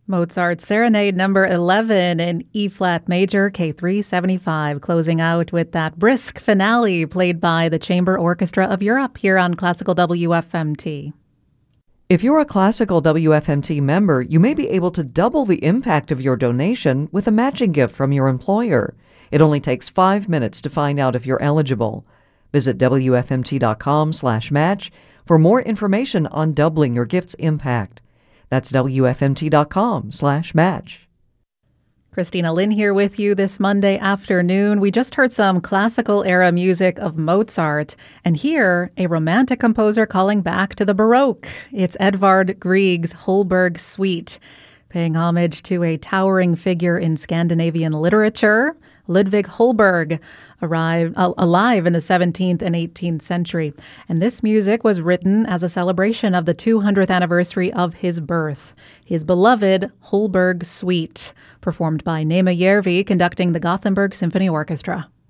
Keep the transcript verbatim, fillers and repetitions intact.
Mozart's Serenade number eleven in E-flat major, K three seventy-five, closing out with that brisk finale played by the Chamber Orchestra of Europe here on Classical W F M T. If you're a Classical W F M T member, you may be able to double the impact of your donation with a matching gift from your employer. It only takes five minutes to find out if you're eligible. Visit W F M T dot com slash match for more information on doubling your gift's impact. That's W F M T dot com slash match. Christina Lynn here with you this Monday afternoon. We just heard some classical era music of Mozart, and here a romantic composer calling back to the Baroque. It's Edvard Grieg's Holberg Suite, paying homage to a towering figure in Scandinavian literature. Ludwig Holberg arrived uh, alive in the seventeenth and eighteenth century, and this music was written as a celebration of the two hundredth anniversary of his birth. His beloved Holberg Suite, performed by Nema Järvi, conducting the Gothenburg Symphony Orchestra.